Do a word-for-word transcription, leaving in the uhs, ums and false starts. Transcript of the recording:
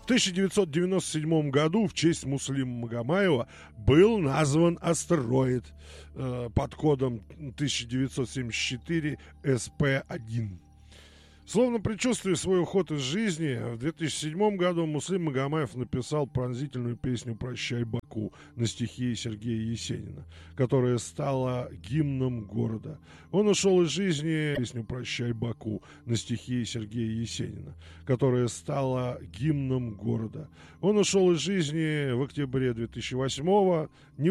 В тысяча девятьсот девяносто седьмом году в честь Муслима Магомаева был назван астероид э, под кодом тысяча девятьсот семьдесят четыре эс пэ один. Словно предчувствуя свой уход из жизни, в две тысячи седьмом году Муслим Магомаев написал пронзительную песню «Прощай, Баку» на стихи Сергея Есенина, которая стала гимном города. Он ушел из жизни песню «Прощай, Баку» на стихи Сергея Есенина, которая стала гимном города. Он ушел из жизни в октябре две тысячи восьмого.